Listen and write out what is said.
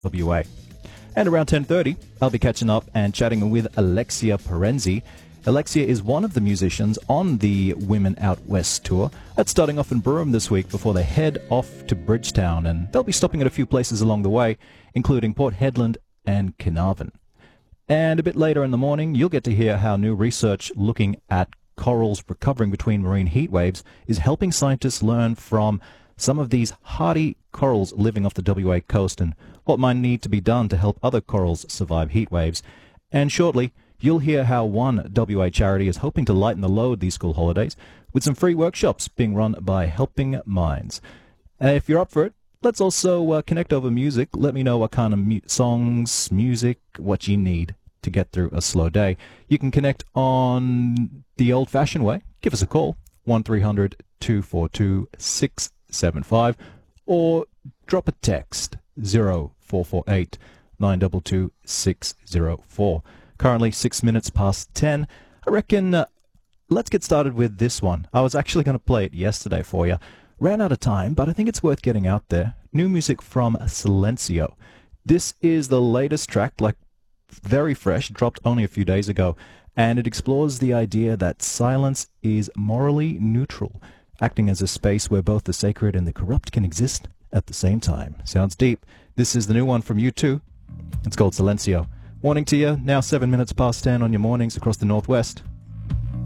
WA. And around 10:30, I'll be catching up and chatting with Alexia Parenzi. Alexia is one of the musicians on the Women Out West tour. That's starting off in Broome this week before they head off to Bridgetown, and they'll be stopping at a few places along the way, including Port Hedland and Carnarvon. And a bit later in the morning, you'll get to hear how new research looking at corals recovering between marine heat waves is helping scientists learn from some of these hardy corals living off the WA coast and what might need to be done to help other corals survive heat waves. And shortly, you'll hear how one WA charity is hoping to lighten the load these school holidays with some free workshops being run by Helping Minds. If you're up for it, let's also connect over music. Let me know what kind of songs, music, what you need to get through a slow day. You can connect on the old-fashioned way. Give us a call, 1300-242-675, or drop a text, 0448 922 604. Currently 6 minutes past 10. I reckon let's get started with this one. I was actually going to play it yesterday for you. Ran out of time, but I think it's worth getting out there. New music from Silencio. This is the latest track, like very fresh, dropped only a few days ago, and it explores the idea that silence is morally neutral, acting as a space where both the sacred and the corrupt can exist at the same time. Sounds deep. This is the new one from U2. It's called Silencio. Morning to you, now 7 minutes past 10 on your mornings across the Northwest.